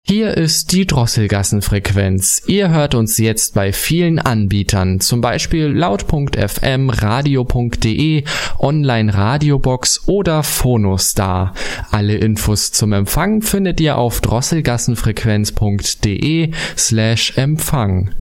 Hier ist die Drosselgassenfrequenz. Ihr hört uns jetzt bei vielen Anbietern, zum Beispiel laut.fm, radio.de, Online-Radiobox oder Phonostar. Alle Infos zum Empfang findet ihr auf drosselgassenfrequenz.de/Empfang.